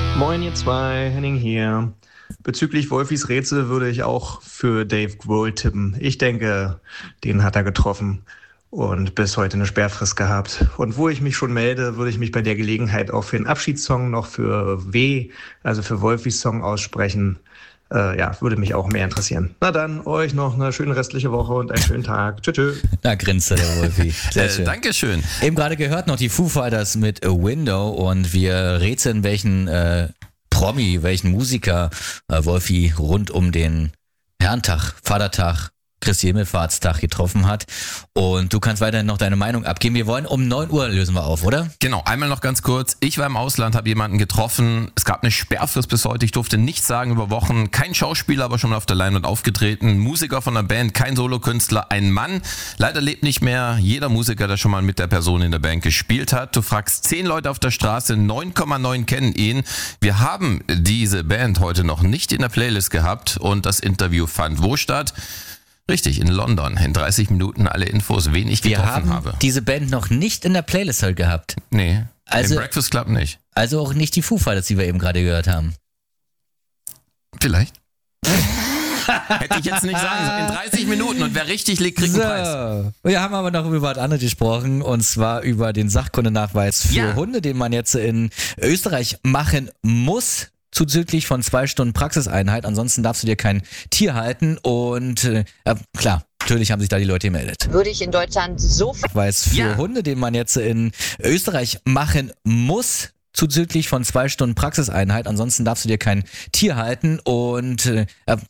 Moin ihr zwei, Henning hier. Bezüglich Wolfis Rätsel würde ich auch für Dave Grohl tippen. Ich denke, den hat er getroffen und bis heute eine Sperrfrist gehabt. Und wo ich mich schon melde, würde ich mich bei der Gelegenheit auch für den Abschiedssong noch für W, also für Wolfis Song aussprechen. Ja, würde mich auch mehr interessieren. Na dann, euch noch eine schöne restliche Woche und einen schönen Tag. Tschüss, tschüss. Da grinste der Wolfi. Sehr schön. Dankeschön. Eben gerade gehört noch die Foo Fighters mit A Window und wir rätseln, welchen Promi, welchen Musiker Wolfi rund um den Herrentag, Vatertag, Christi Himmelfahrtstag getroffen hat. Und du kannst weiterhin noch deine Meinung abgeben. Wir wollen um 9 Uhr lösen wir auf, oder? Genau, einmal noch ganz kurz. Ich war im Ausland, habe jemanden getroffen. Es gab eine Sperrfrist bis heute. Ich durfte nichts sagen über Wochen. Kein Schauspieler, aber schon mal auf der Leinwand aufgetreten. Musiker von der Band, kein Solokünstler, ein Mann. Leider lebt nicht mehr. Jeder Musiker, der schon mal mit der Person in der Band gespielt hat. Du fragst 10 Leute auf der Straße, 9,9 kennen ihn. Wir haben diese Band heute noch nicht in der Playlist gehabt und das Interview fand wo statt? Richtig, in London. In 30 Minuten alle Infos, wen ich getroffen habe. Diese Band noch nicht in der Playlist halt gehabt. Nee, Also- im Breakfast Club nicht. Also auch nicht die Foo Fighters, die wir eben gerade gehört haben. Vielleicht. Hätte ich jetzt nicht sagen sollen. In 30 Minuten und wer richtig liegt, kriegt einen Preis. Wir haben aber noch über was anderes gesprochen und zwar über den Sachkundenachweis für Ja. Hunde, den man jetzt in Österreich machen muss. Zuzüglich von 2 Stunden Praxiseinheit, ansonsten darfst du dir kein Tier halten und klar, natürlich haben sich da die Leute gemeldet. Würde ich in Deutschland so Nachweis für Ja. Hunde, den man jetzt in Österreich machen muss. Zuzüglich von 2 Stunden Praxiseinheit, ansonsten darfst du dir kein Tier halten und